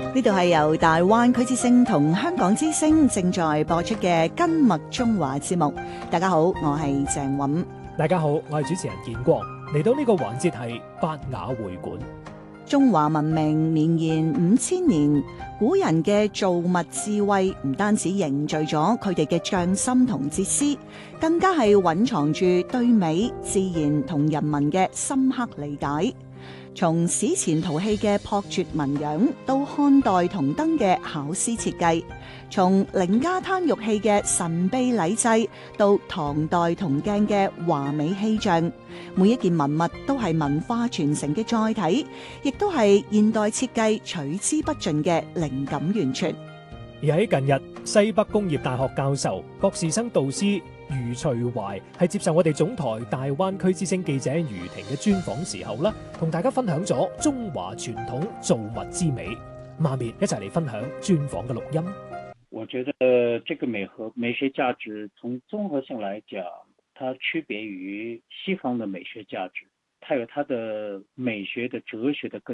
呢度係由大灣區之聲同香港之聲正在播出嘅今麥中華節目。大家好，我係鄭韻。 大家好，我係主持人建光。嚟到呢個環節係百雅會館。 中華文明綿延5000年，古人嘅造物智慧唔單止凝聚咗佢哋嘅匠心同哲思，更加係蘊藏住對美、自然同人民嘅深刻理解。從史前陶器嘅樸拙紋樣，到漢代銅燈嘅巧思設計；從凌家灘玉器嘅神秘禮制，到唐代銅鏡嘅華美氣象，每一件文物都係文化傳承嘅載體，亦都係現代設計取之不盡嘅靈感源泉。 而喺近日，西北工業大學教授、博士生導師余徐懷係接受我哋總台大灣區之聲記者余婷嘅專訪時候啦，同大家分享咗中華傳統造物之美。下面一齊嚟分享專訪嘅錄音。 我覺得這個美學價值從綜合性來講，它區別於西方的美學價值，它有它的美學的哲學的根